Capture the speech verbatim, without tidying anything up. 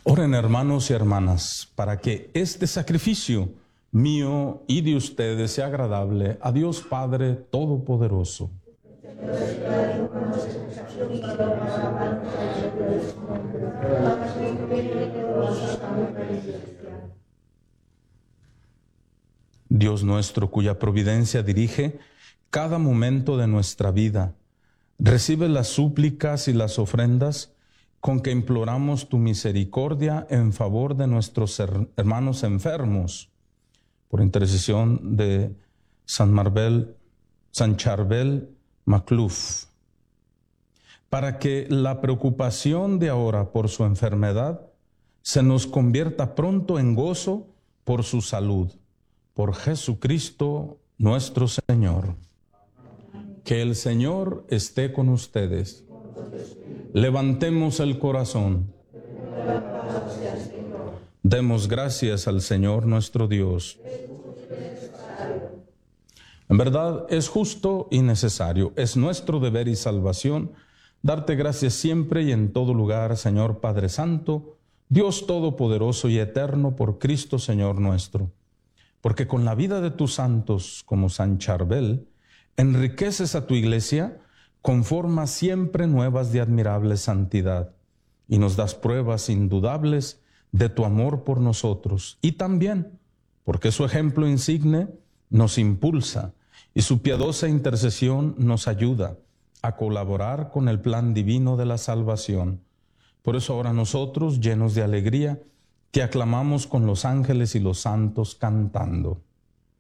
Oren, hermanos y hermanas, para que este sacrificio mío y de ustedes sea agradable a Dios Padre Todopoderoso. Dios nuestro, cuya providencia dirige cada momento de nuestra vida, recibe las súplicas y las ofrendas con que imploramos tu misericordia en favor de nuestros hermanos enfermos, por intercesión de San Marbel, San Charbel Macluf, para que la preocupación de ahora por su enfermedad se nos convierta pronto en gozo por su salud. Por Jesucristo nuestro Señor. Que el Señor esté con ustedes. Levantemos el corazón. Demos gracias al Señor nuestro Dios. En verdad es justo y necesario, es nuestro deber y salvación darte gracias siempre y en todo lugar, Señor Padre Santo, Dios Todopoderoso y Eterno, por Cristo Señor nuestro. Porque con la vida de tus santos, como San Charbel, enriqueces a tu iglesia con formas siempre nuevas de admirable santidad, y nos das pruebas indudables de tu amor por nosotros, y también porque su ejemplo insigne nos impulsa, y su piadosa intercesión nos ayuda a colaborar con el plan divino de la salvación. Por eso ahora nosotros, llenos de alegría, te aclamamos con los ángeles y los santos cantando.